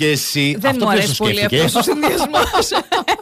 Και εσύ. Δεν μου αρέσει πολύ αυτός ο συνδυασμός.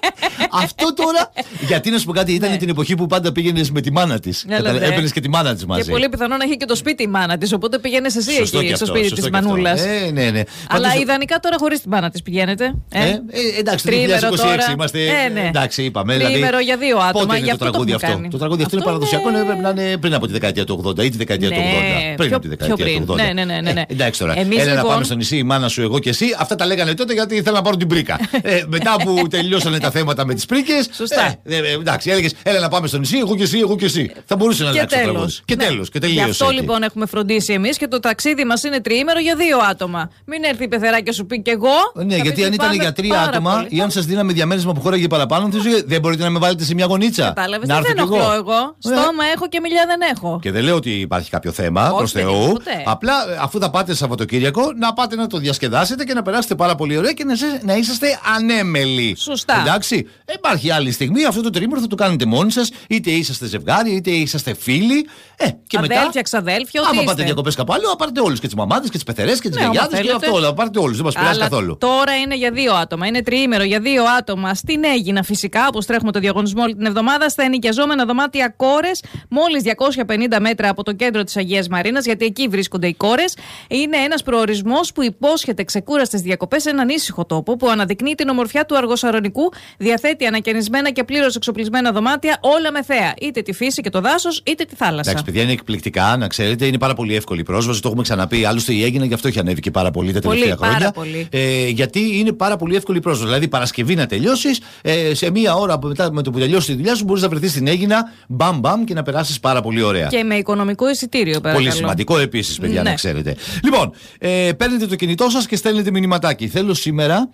Αυτό τώρα. Γιατί να σου πω κάτι, ήταν την εποχή που πάντα πήγαινες με τη μάνα της. Έπαιρνες και τη μάνα της μαζί. Και πολύ πιθανό να έχει και το σπίτι η μάνα της. Οπότε πήγαινες εσύ εκεί στο σπίτι της μανούλας. Ναι. Αλλά ιδανικά τώρα χωρίς τη μάνα της πηγαίνετε. Εντάξει, το 2026 είμαστε. Εντάξει, είπαμε. Τρίμερο για 2 άτομα. Πότε είναι το τραγούδι αυτό? Το τραγούδι αυτό είναι παραδοσιακό, πρέπει να είναι πριν από τη δεκαετία του 80 ή τη δεκαετία του 80. Πριν από τη δεκαετία του 80. Ναι. Εντάξει τώρα. Έλα να πάμε στο νησί, η μάνα σου, εγώ και εσύ. Αυτά τα λέγανε τότε γιατί ήθελα να πάρω την πρίκα. Μετά που τελειώσανε τα θέματα με τις πρίκες. Σωστά. Εντάξει, έλεγες έλα να πάμε στο νησί, εγώ και εσύ, εγώ και εσύ. Θα μπορούσε να αλλάξει το τραγούδι. Και τέλος. Και τελείωσε. Γι' αυτό λοιπόν έχουμε φροντίσει εμείς και το ταξίδι μας είναι τριήμερο για 2 άτομα. Μην έρθει η πεθερά και σου πει κι εγώ. Ναι, γιατί αν ήταν για 3 άτομα ή αν σας δίναμε διαμέρισμα που χώραγε παραπάνω, δεν μπορείτε να με βάλετε σε μια γωνίτσα. Κατάλαβες, δεν ενοχλώ εγώ. Στόμα έχω και μιλιά δεν έχω. Και δεν λέω ότι υπάρχει κάποιο θέμα προς Θεού. Απλά αφού θα πάτε Σαββατοκύριακο, να πάτε να το διασκεδάσετε και να περάσετε πάρα πολύ ωραία και να είσαστε ανέμελοι. Σωστά. Εντάξει. Υπάρχει άλλη στιγμή, αυτό το τρίμηνο θα το κάνετε μόνοι σας, είτε είσαστε ζευγάρι, είτε είσαστε φίλοι. Και αδέλφια, μετά, ξαδέλφια, άμα πάτε διακοπές κάπου άλλο, πάρετε όλους και τις μαμάδες και τις πεθερές και τις γιαγιάδες και αυτό όλα. Πάρτε όλους, δεν μας πειράζει καθόλου. Τώρα είναι για 2 άτομα. Είναι τριήμερο για 2 άτομα στην Αίγινα φυσικά, όπως τρέχουμε το διαγωνισμό όλη την εβδομάδα, στα ενοικιαζόμενα δωμάτια Κόρες, μόλις 250 μέτρα από το κέντρο της Αγίας Μαρίνας, γιατί εκεί βρίσκονται οι Κόρες. Είναι ένας προορισμός που υπόσχεται ξεκούραστες διακοπές σε έναν ήσυχο τόπο που αναδεικνύει την ομορφιά του Αργοσαρονικού, διαθέτει ανακαινισμένα και πλήρως εξοπλισμένα δωμάτια, όλα με θέα. Είτε τη φύση και το δάσος, είτε τη θάλασσα. Εντάξει, παιδιά, είναι εκπληκτικά, να ξέρετε, είναι πάρα πολύ εύκολη η πρόσβαση. Το έχουμε ξαναπεί. Άλλωστε η Αίγινα γι' αυτό έχει ανέβει και πάρα πολύ τα τελευταία χρόνια. Γιατί είναι πάρα πολύ εύκολη η πρόσβαση. Δηλαδή, Παρασκευή να τελειώσει, σε μία ώρα μετά με το που τελειώσει τη δουλειά σου, μπορεί να βρεθεί στην Αίγινα, μπαμ, και να περάσει πάρα πολύ ωραία. Και με οικονομικό εισιτήριο, παρακαλώ. Πολύ σημαντικό επίσης, παιδιά, να ξέρετε. Λοιπόν, παίρνετε το κινητό σας και στέλνετε μηνυματάκι. Θέλω σήμερα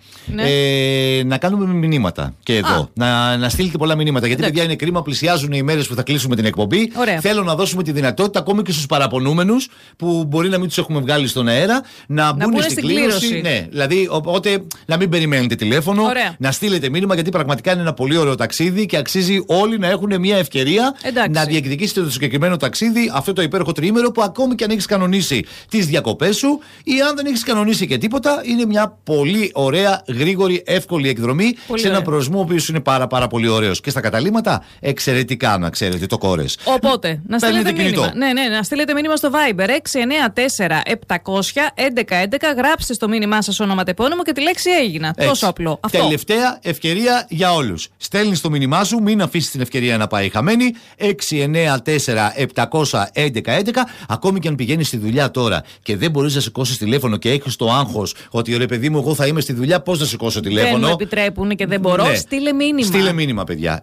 να κάνουμε μηνύματα και εδώ. Να στείλετε πολλά μηνύματα. Γιατί, παιδιά, είναι κρίμα, πλησιάζουν οι μέρες που θα κλείσουμε την εκπομπή. Ωραία. Θέλω να δώσουμε τη δυνατότητα ακόμη και στους παραπονούμενους που μπορεί να μην τους έχουμε βγάλει στον αέρα να μπουν στην κλήρωση. Ναι, δηλαδή, οπότε να μην περιμένετε τηλέφωνο, να στείλετε μήνυμα, γιατί πραγματικά είναι ένα πολύ ωραίο ταξίδι και αξίζει όλοι να έχουν μια ευκαιρία να διεκδικήσετε το συγκεκριμένο ταξίδι, αυτό το υπέροχο τριήμερο που ακόμη και αν έχεις κανονίσει τις διακοπές σου ή αν δεν έχεις κανονίσει και τίποτα, είναι μια πολύ ωραία, γρήγορη, εύκολη εκδρομή σε έναν προορισμό ο οποίος είναι πάρα πολύ ωραίος. Και στα καταλήμματα εξαιρετικά, να ξέρετε, το Κόρες. Οπότε, να στείλετε μήνυμα. Ναι, να στείλετε μήνυμα στο Viber 694-700-1111. Γράψτε στο μήνυμά σας ονοματεπώνυμο και τη λέξη Αίγινα. Τόσο απλό. Αυτό. Τελευταία ευκαιρία για όλους. Στέλνεις το μήνυμά σου, μην αφήσεις την ευκαιρία να πάει χαμένη. 694-700-1111. Ακόμη και αν πηγαίνεις στη δουλειά τώρα και δεν μπορείς να σηκώσεις τηλέφωνο και έχεις το άγχος ότι ρε παιδί μου, εγώ θα είμαι στη δουλειά, πώς να σηκώσω τηλέφωνο. Δεν μου επιτρέπουν και δεν μπορώ. Στείλε μήνυμα. Στείλε μήνυμα, παιδιά.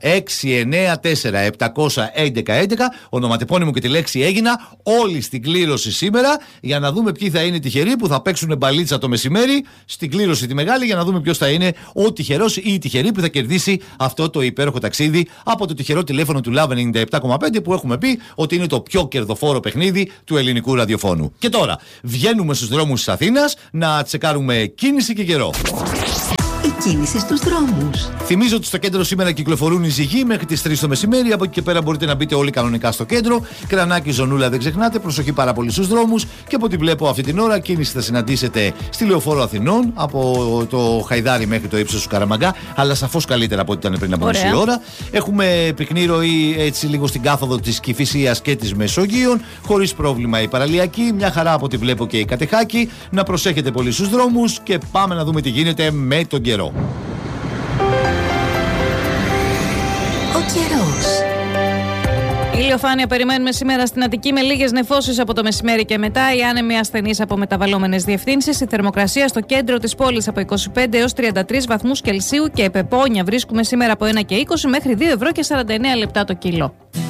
694-700-1111. Ονοματεπώνυμο και τη λέξη Αίγινα. Όλοι στην κλήρωση σήμερα για να δούμε ποιοι θα είναι τυχεροί που θα παίξουν μπαλίτσα το μεσημέρι στην κλήρωση τη μεγάλη, για να δούμε ποιος θα είναι ο τυχερός ή η τυχερή που θα κερδίσει αυτό το υπέροχο ταξίδι από το τυχερό τηλέφωνο του Love 97,5 που έχουμε πει ότι είναι το πιο κερδοφόρο παιχνίδι του ελληνικού ραδιοφώνου. Και τώρα βγαίνουμε στους δρόμους της Αθήνας να τσεκάρουμε κίνηση και καιρό. Η κίνηση στους δρόμους. Θυμίζω ότι στο κέντρο σήμερα κυκλοφορούν οι ζυγοί μέχρι τις 3 το μεσημέρι. Από εκεί και πέρα μπορείτε να μπείτε όλοι κανονικά στο κέντρο. Κρανάκι, ζωνούλα, δεν ξεχνάτε. Προσοχή πάρα πολύ στους δρόμους. Και από ό,τι βλέπω αυτή την ώρα, κίνηση θα συναντήσετε στη Λεωφόρο Αθηνών από το Χαϊδάρι μέχρι το ύψος του Καραμαγκά. Αλλά σαφώς καλύτερα από ό,τι ήταν πριν από μισή ώρα. Έχουμε πυκνή ροή έτσι λίγο στην κάθοδο της Κηφισίας και της Μεσογείων. Χωρίς πρόβλημα η παραλιακή. Μια χαρά από ό,τι βλέπω και η Κατεχάκη. Να προσέχετε πολύ στους δρόμους και πάμε να δούμε τι γίνεται με τον καιρό. Ο καιρός. Ηλιοφάνεια περιμένουμε σήμερα στην Αττική με λίγες νεφώσεις από το μεσημέρι και μετά. Οι άνεμοι ασθενείς από μεταβαλλόμενες διευθύνσεις. Η θερμοκρασία στο κέντρο της πόλης από 25 έως 33 βαθμούς Κελσίου και πεπόνια βρίσκουμε σήμερα από 1 και 20 μέχρι 2 ευρώ και 49 λεπτά το κιλό.